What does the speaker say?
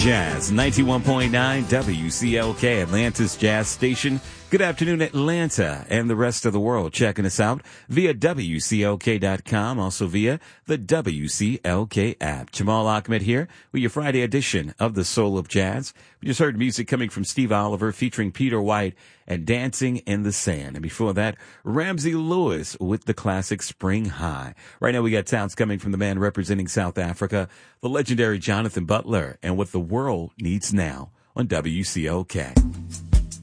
Jazz, 91.9 WCLK, Atlanta's Jazz Station. Good afternoon, Atlanta and the rest of the world. Checking us out via WCLK.com, also via the WCLK app. Jamal Ahmed here with your Friday edition of the Soul of Jazz. We just heard music coming from Steve Oliver featuring Peter White and Dancing in the Sand. And before that, Ramsey Lewis with the classic Spring High. Right now we got sounds coming from the man representing South Africa, the legendary Jonathan Butler, and What the World Needs Now on WCLK.